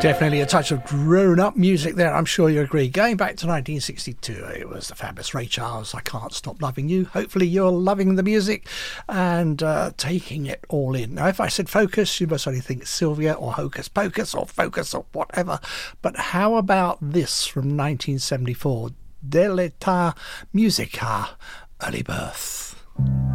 Definitely a touch of grown-up music there, I'm sure you agree. Going back to 1962, it was the fabulous Ray Charles, I Can't Stop Loving You. Hopefully you're loving the music and taking it all in. Now, if I said Focus, you must only think Sylvia or Hocus Pocus or Focus or whatever. But how about this from 1974? Dell'età musica, Early Birth.